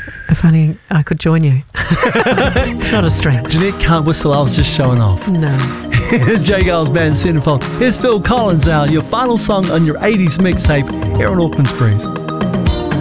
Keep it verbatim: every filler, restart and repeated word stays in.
If only I could join you. It's not a strength. Jeanette can't whistle, I was just showing off. No. Here's J. Giles Band Centerfold. Here's Phil Collins now, your final song on your eighties mixtape here on Auckland's Breeze.